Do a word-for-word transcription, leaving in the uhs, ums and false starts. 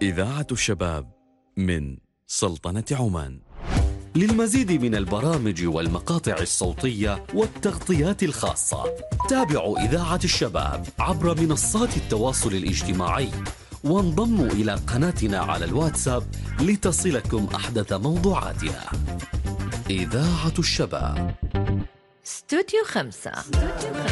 إذاعة الشباب من سلطنة عمان. للمزيد من البرامج والمقاطع الصوتية والتغطيات الخاصة تابعوا إذاعة الشباب عبر منصات التواصل الاجتماعي، وانضموا إلى قناتنا على الواتساب لتصلكم أحدث موضوعاتنا. إذاعة الشباب، استوديو خمسة.